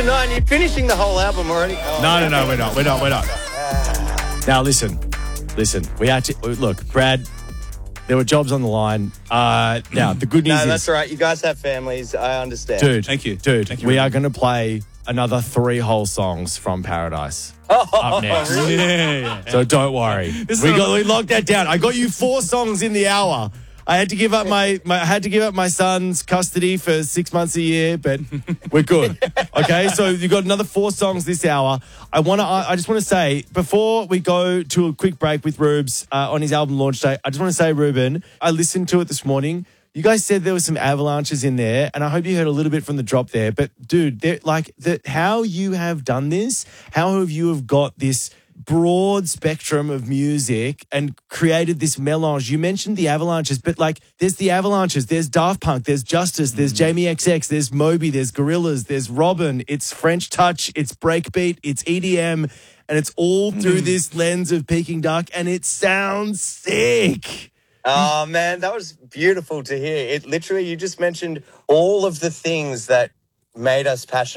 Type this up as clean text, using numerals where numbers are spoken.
9. You're finishing the whole album already. Oh, No, we're not. Now, listen. We had to... Look, Brad, there were jobs on the line. Now, the good news is... No, that's all right. You guys have families. I understand. Dude. Thank you. Dude, we are going to play another 3 whole songs from Paradise. Oh, Up next. really? Yeah. So don't worry. We locked that down. I got you 4 songs in the hour. I had to give up my son's custody for 6 months a year, but we're good. Okay, so you got another 4 songs this hour. I just want to say, before we go to a quick break with Rubes on his album launch day, I just want to say, Ruben, I listened to it this morning. You guys said there were some avalanches in there, and I hope you heard a little bit from the drop there. But dude, how you have done this, how have you got this broad spectrum of music and created this melange? You mentioned the avalanches, but there's the avalanches, there's Daft Punk, there's Justice, there's Jamie XX, there's Moby, there's Gorillaz, there's Robin, it's French touch, it's breakbeat, it's EDM, and it's all through this lens of Peking Duck, and it sounds sick. Oh, man, that was beautiful to hear. It literally, you just mentioned all of the things that made us passionate